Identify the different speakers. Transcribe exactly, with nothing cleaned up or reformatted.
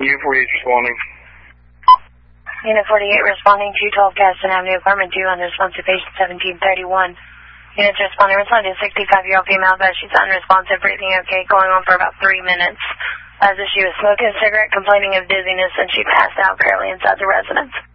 Speaker 1: Unit forty-eight responding.
Speaker 2: Unit forty-eight responding to twelve Gaston Avenue, apartment two, unresponsive patient seventeen thirty-one. Units responding, responding to sixty-five-year-old female, but she's unresponsive, breathing okay, going on for about three minutes. As if she was smoking a cigarette, complaining of dizziness, and she passed out currently inside the residence.